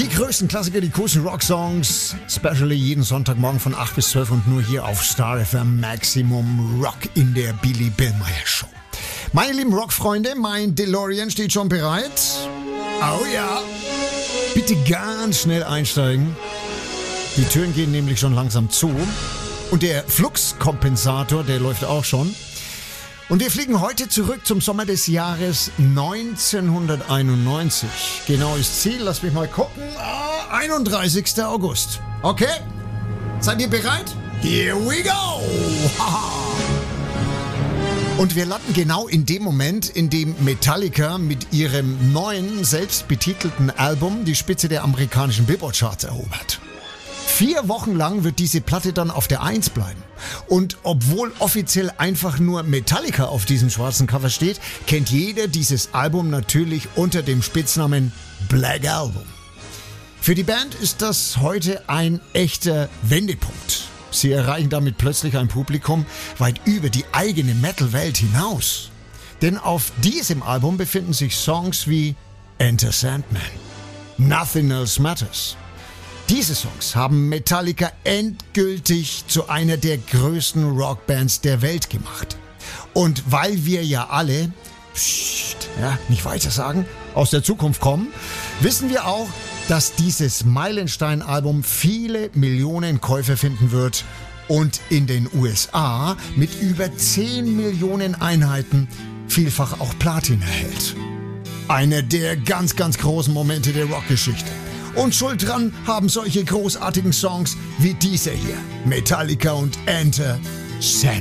Die größten Klassiker, die coolsten Rock-Songs, especially jeden Sonntagmorgen von 8 bis 12 und nur hier auf Star FM Maximum Rock in der Billy Billmeyer Show. Meine lieben Rockfreunde, mein DeLorean steht schon bereit. Oh ja. Bitte ganz schnell einsteigen. Die Türen gehen nämlich schon langsam zu. Und der Fluxkompensator, der läuft auch schon. Und wir fliegen heute zurück zum Sommer des Jahres 1991. Genaues Ziel, lass mich mal gucken. 31. August. Okay? Seid ihr bereit? Here we go! Und wir landen genau in dem Moment, in dem Metallica mit ihrem neuen, selbstbetitelten Album die Spitze der amerikanischen Billboard-Charts erobert. 4 Wochen lang wird diese Platte dann auf der 1 bleiben. Und obwohl offiziell einfach nur Metallica auf diesem schwarzen Cover steht, kennt jeder dieses Album natürlich unter dem Spitznamen Black Album. Für die Band ist das heute ein echter Wendepunkt. Sie erreichen damit plötzlich ein Publikum weit über die eigene Metal-Welt hinaus. Denn auf diesem Album befinden sich Songs wie Enter Sandman, Nothing Else Matters. Diese Songs haben Metallica endgültig zu einer der größten Rockbands der Welt gemacht. Und weil wir ja alle, nicht weiter sagen, aus der Zukunft kommen, wissen wir auch, dass dieses Meilenstein-Album viele Millionen Käufer finden wird und in den USA mit über 10 Millionen Einheiten vielfach auch Platin erhält. Einer der ganz, ganz großen Momente der Rockgeschichte. Und Schuld dran haben solche großartigen Songs wie dieser hier, Metallica und Enter Sandman.